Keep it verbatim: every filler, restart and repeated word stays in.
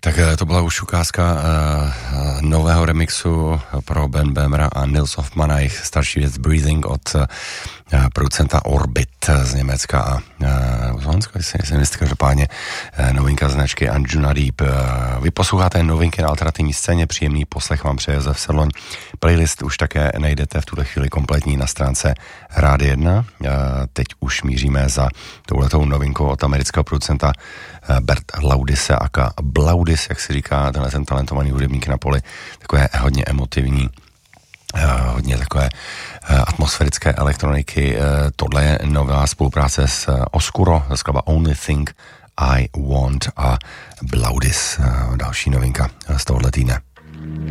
Tak to byla už ukázka uh, nového remixu pro Ben Bemera a Nils Hoffmann a jejich starší věc Breathing od uh, producenta Orbit z Německa a uh, Holandsko, jestli nejste, každopádně uh, novinka značky Anjuna Deep. Uh, vy posloucháte novinky na alternativní scéně, příjemný poslech vám přeje Josef Sedloň. Playlist už také najdete v tuhle chvíli kompletní na stránce Rády jedna. Uh, teď už míříme za touhletou novinkou od amerického producenta uh, Bert Laudise aka Blaudis, jak si říká, tenhle ten talentovaný hudebník na poli, takové hodně emotivní, Uh, hodně takové uh, atmosférické elektroniky. Uh, tohle je nová spolupráce s uh, Oscuro, ze skladba Only Thing I Want a Blaudis, uh, další novinka uh, z tohohle týdne.